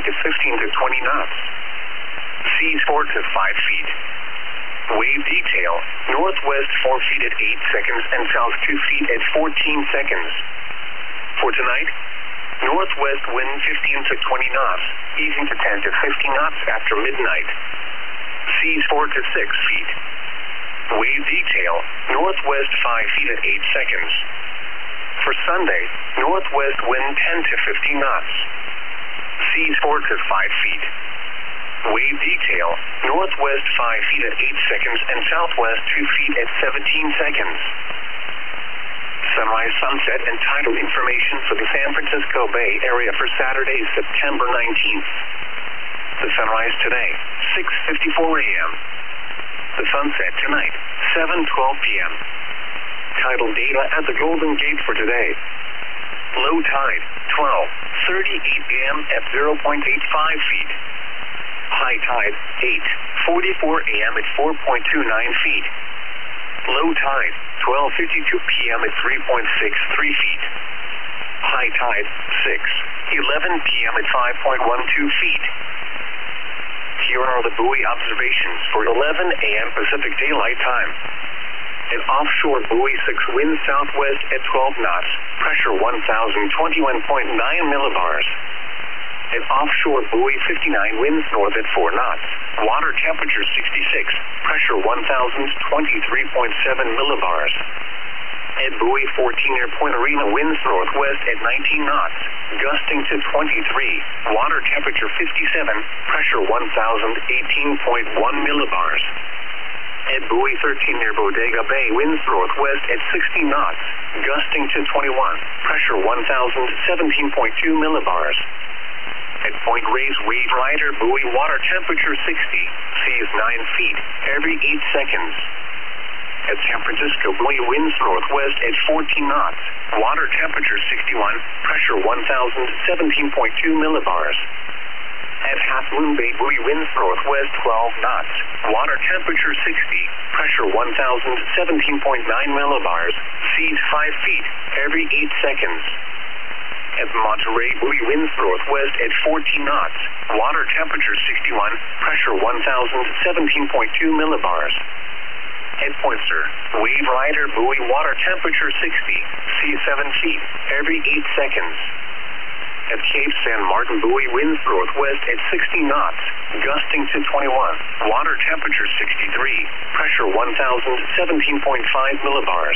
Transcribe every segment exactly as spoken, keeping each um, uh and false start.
to fifteen to twenty knots. Seas four to five feet. Wave detail, northwest four feet at eight seconds and south two feet at fourteen seconds. For tonight, northwest wind fifteen to twenty knots, easing to ten to fifteen knots after midnight. Seas four to six feet. Wave detail, northwest five feet at eight seconds. For Sunday, northwest wind ten to fifteen knots. Seas four to five feet. Wave detail, northwest five feet at eight seconds and southwest two feet at seventeen seconds. Sunrise, sunset, and tidal information for the San Francisco Bay Area for Saturday, September nineteenth. The sunrise today, six fifty-four a m The sunset tonight, seven twelve p m Tidal data at the Golden Gate for today. Low tide, twelve thirty-eight a m at zero point eight five feet. High tide, eight forty-four a m at four point two nine feet. Low tide, twelve fifty-two p m at three point six three feet. High tide, six eleven p m at five point one two feet. Here are the buoy observations for eleven a m Pacific Daylight Time. An offshore buoy six wind southwest at twelve knots, pressure one thousand twenty-one point nine millibars. An offshore buoy fifty-nine winds north at four knots, water temperature sixty-six, pressure one thousand twenty-three point seven millibars. At buoy fourteen near Point Arena winds northwest at nineteen knots, gusting to twenty-three, water temperature fifty-seven, pressure one thousand eighteen point one millibars. At buoy thirteen near Bodega Bay winds northwest at sixty knots, gusting to twenty-one, pressure one thousand seventeen point two millibars. At Point Reyes Wave Rider buoy water temperature sixty, seas nine feet every eight seconds. At San Francisco buoy winds northwest at fourteen knots, water temperature sixty-one, pressure one thousand seventeen point two millibars. At Half Moon Bay buoy winds northwest twelve knots, water temperature sixty, pressure one thousand seventeen point nine millibars, seas five feet every eight seconds. At Monterey buoy winds northwest at fourteen knots, water temperature sixty-one, pressure one thousand seventeen point two millibars. At Poinsett, Wave Rider buoy water temperature sixty, seas seven feet every eight seconds. At Cape San Martin buoy winds northwest at sixty knots, gusting to twenty-one, water temperature sixty-three, pressure one thousand seventeen point five millibars.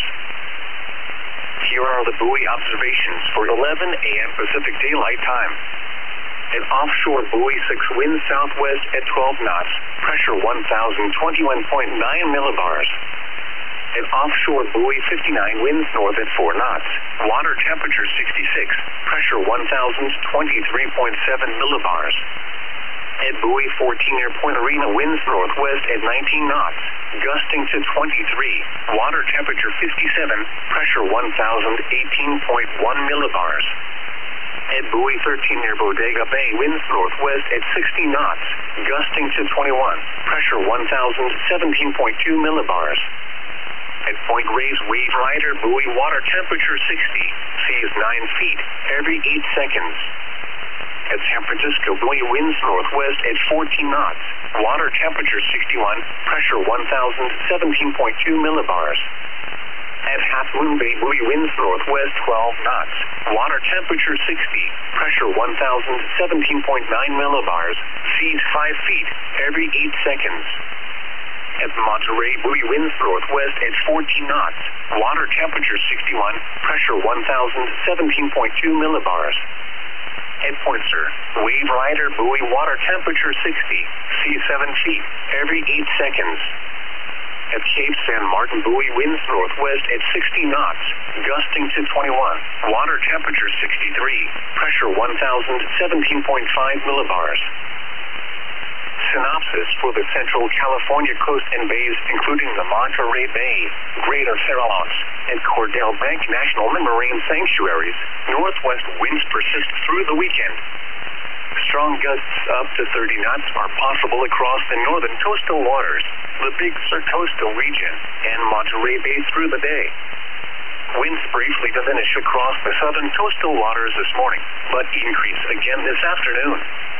Here are the buoy observations for eleven a m Pacific Daylight Time. An offshore buoy six winds southwest at twelve knots, pressure one thousand twenty-one point nine millibars. An offshore buoy fifty-nine winds north at four knots, water temperature sixty-six, pressure one thousand twenty-three point seven millibars. At buoy fourteen near Point Arena winds northwest at nineteen knots, gusting to twenty-three, water temperature fifty-seven, pressure one thousand eighteen point one millibars. At buoy thirteen near Bodega Bay winds northwest at sixty knots, gusting to twenty-one, pressure one thousand seventeen point two millibars. At Point Reyes Wave Rider buoy water temperature sixty, seas nine feet every eight seconds. At San Francisco buoy winds northwest at fourteen knots, water temperature sixty-one, pressure one thousand seventeen point two millibars. At Half Moon Bay buoy winds northwest twelve knots, water temperature sixty, pressure one thousand seventeen point nine millibars, seas five feet every eight seconds. At Monterey buoy winds northwest at fourteen knots, water temperature sixty-one, pressure one thousand seventeen point two millibars. At Poinsett, Wave Rider buoy water temperature sixty, seas seven feet every eight seconds. At Cape San Martin buoy winds northwest at sixty knots, gusting to twenty-one, water temperature sixty-three, pressure one thousand seventeen point five millibars. Synopsis for the Central California coast and bays, including the Monterey Bay, Greater Farallones, and Cordell Bank National Marine Sanctuaries, northwest winds persist through the weekend. Strong gusts up to thirty knots are possible across the northern coastal waters, the Big Sur coastal region, and Monterey Bay through the day. Winds briefly diminish across the southern coastal waters this morning, but increase again this afternoon.